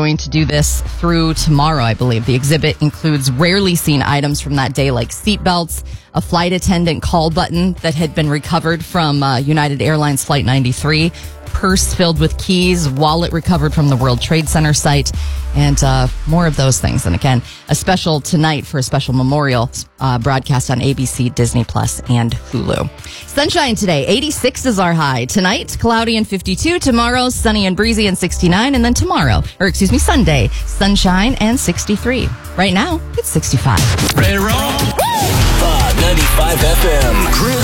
going to do this through tomorrow, I believe. The exhibit includes rarely seen items from that day, like seatbelts, a flight attendant call button that had been recovered from United Airlines Flight 93, purse filled with keys, wallet recovered from the World Trade Center site, and more of those things. And again, a special tonight for a special memorial broadcast on ABC, Disney Plus, and Hulu. Sunshine today, 86 is our high. Tonight, cloudy and 52. Tomorrow, sunny and breezy and 69. And then Sunday, sunshine and 63. Right now, it's 65. Ready to roll? 95 FM.